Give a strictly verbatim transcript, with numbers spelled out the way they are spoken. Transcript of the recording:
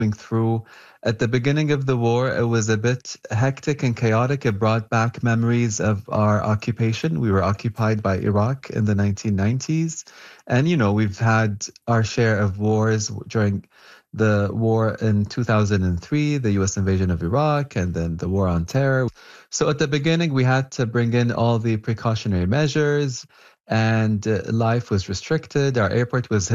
going through. At the beginning of the war, it was a bit hectic and chaotic. It brought back memories of our occupation. We were occupied by Iraq in the nineteen nineties. And, you know, we've had our share of wars during the war in two thousand three, the U S invasion of Iraq, and then the war on terror. So at the beginning, we had to bring in all the precautionary measures, and uh, life was restricted. Our airport was